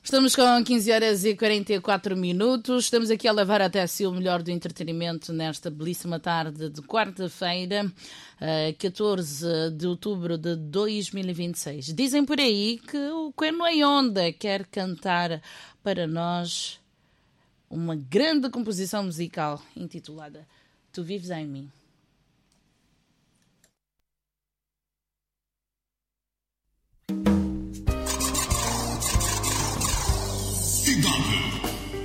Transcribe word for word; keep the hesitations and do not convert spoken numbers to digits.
Estamos com quinze horas e quarenta e quatro minutos. Estamos aqui a levar até si o melhor do entretenimento nesta belíssima tarde de quarta-feira, catorze de outubro de dois mil e vinte e seis. Dizem por aí que o Queno Ayonda quer cantar para nós uma grande composição musical intitulada Tu Vives em Mim. Cidade